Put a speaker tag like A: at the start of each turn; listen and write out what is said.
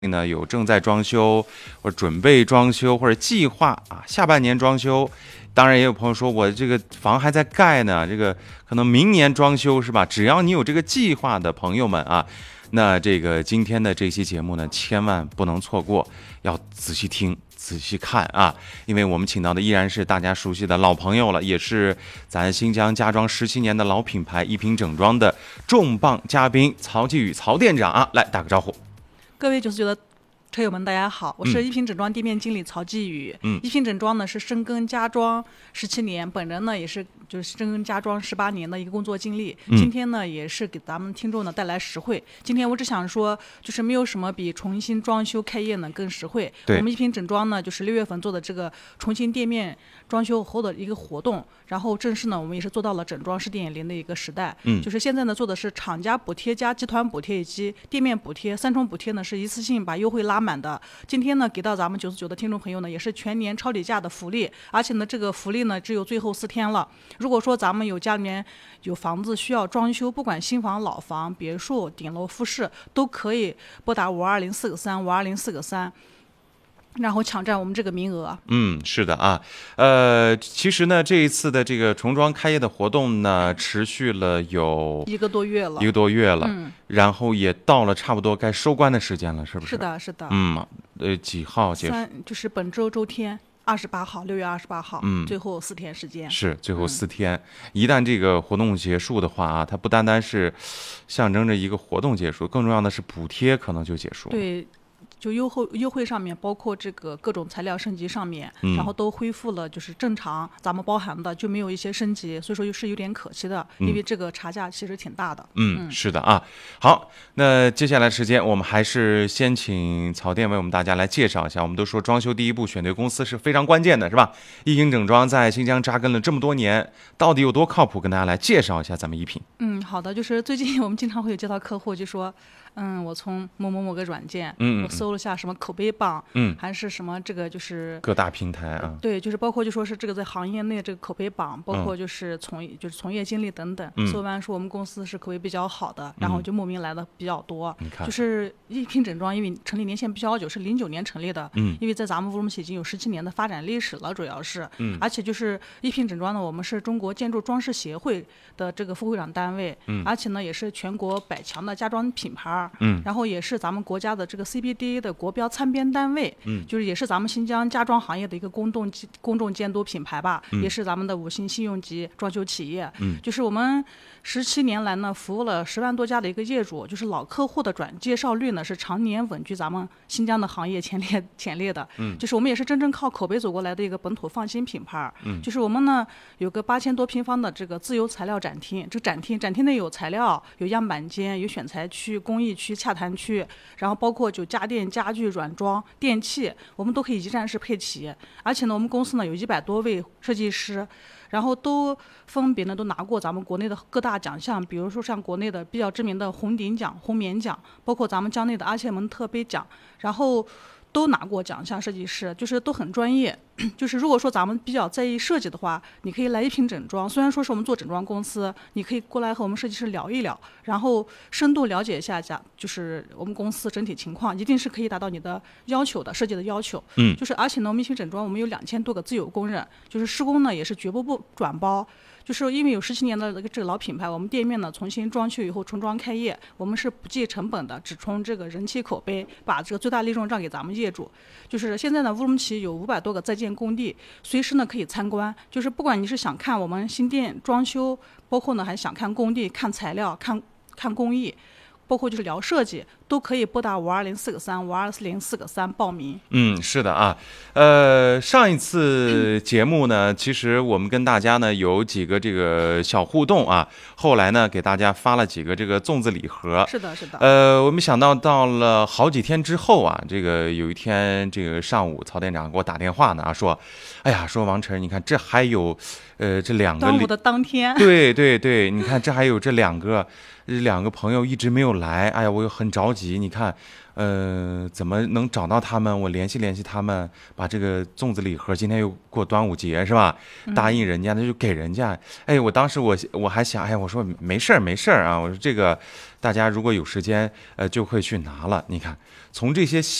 A: 呢有正在装修，或者准备装修，或者计划下半年装修。当然也有朋友说，我这个房还在盖呢，这个可能明年装修是吧？只要你有这个计划的朋友们那这个今天的这期节目呢，千万不能错过，要仔细听、仔细看因为我们请到的依然是大家熟悉的老朋友了，也是咱新疆家装17年的老品牌一品整装的重磅嘉宾曹继宇曹店长来打个招呼。
B: 各位99的车友们，大家好，我是一品整装店面经理曹继宇。一品整装呢是深耕家装17年，本人呢也是就是深耕家装18年的一个工作经历。今天呢也是给咱们听众呢带来实惠。今天我只想说，就是没有什么比重新装修开业呢更实惠。我们一品整装呢就是6月份做的这个重新店面装修后的一个活动，然后正式呢我们也是做到了整装4.0的一个时代。就是现在呢做的是厂家补贴加集团补贴以及店面补贴3重补贴呢，是一次性把优惠拉满的。今天呢给到咱们99的听众朋友呢也是全年超底价的福利，而且呢这个福利呢只有最后4天了。如果说咱们有家里面有房子需要装修，不管新房老房别墅顶楼复式，都可以拨打5204个35204个3，然后抢占我们这个名额。
A: 是的其实呢这一次的这个重装开业的活动呢持续了有
B: 一个多月了，
A: 然后也到了差不多该收官的时间了，是不是？
B: 是的。
A: 几号结束？
B: 就是本周周天28号，6月28号，最后4天时间。
A: 是最后4天。一旦这个活动结束的话它不单单是象征着一个活动结束，更重要的是补贴可能就结束了。
B: 对。就优惠上面，包括这个各种材料升级上面，然后都恢复了就是正常，咱们包含的就没有一些升级，所以说是有点可惜的，因为这个差价其实挺大的。
A: 是的好，那接下来时间我们还是先请曹店为我们大家来介绍一下。我们都说装修第一步选对公司是非常关键的，是吧？一品整装在新疆扎根了这么多年，到底有多靠谱？跟大家来介绍一下咱们一品。
B: 好的，就是最近我们经常会有接到客户就说，我从某个软件，我搜了下什么口碑榜，还是什么这个就是
A: 各大平台
B: 对，就是包括就说是这个在行业内这个口碑榜，包括就是从业经历等等，搜完说我们公司是口碑比较好的，然后就慕名来的比较多。就是一品整装，因为成立年限比较久，是09年成立的，因为在咱们乌鲁木齐已经有17年的发展历史了，主要是，而且就是一品整装呢，我们是中国建筑装饰协会的这个副会长单位，而且呢也是全国100强的家装品牌，然后也是咱们国家的这个 CBDA 的国标参编单位，就是也是咱们新疆家装行业的一个公众监督品牌吧，也是咱们的5星信用级装修企业，就是我们17年来呢服务了10万多家的一个业主，就是老客户的转介绍率呢是常年稳居咱们新疆的行业前列的，就是我们也是真正靠口碑走过来的一个本土放心品牌，就是我们呢有个8000多平方的这个自由材料展厅，这展厅内有材料，有样板间，有选材区、工艺区、洽谈区，然后包括就家电、家具、软装、电器，我们都可以一站式配齐。而且呢，我们公司呢有100多位设计师，然后都分别呢都拿过咱们国内的各大奖项，比如说像国内的比较知名的红顶奖、红棉奖，包括咱们疆内的阿切蒙特杯奖，然后都拿过奖项，设计师就是都很专业。就是如果说咱们比较在意设计的话，你可以来一品整装，虽然说是我们做整装公司，你可以过来和我们设计师聊一聊，然后深度了解一下就是我们公司整体情况，一定是可以达到你的要求的，设计的要求。就是而且呢，我们一品整装我们有2000多个自有工人，就是施工呢也是绝不转包。就是因为有17年的这个老品牌，我们店面呢重新装修以后重装开业，我们是不计成本的，只冲这个人气口碑，把这个最大利润让给咱们业主。就是现在呢，乌鲁木齐有500多个在建工地，随时呢可以参观。就是不管你是想看我们新店装修，包括呢还想看工地、看材料、看工艺，包括就是聊设计，都可以拨打5204个35204个3报名。
A: 是的上一次节目呢，其实我们跟大家呢有几个这个小互动后来呢给大家发了几个这个粽子礼盒。
B: 是的。
A: 我没想到了好几天之后这个有一天这个上午，曹店长给我打电话呢说，说王晨，你看这还有这2个
B: 端午的当天，
A: 对，你看这还有这2个 2个朋友一直没有来，哎呀，我又很着急。你看，怎么能找到他们？我联系联系他们，把这个粽子礼盒，今天又过端午节是吧？答应人家，那就给人家。哎，我当时我还想，哎，我说没事儿没事儿啊，我说这个大家如果有时间，就会去拿了。你看，从这些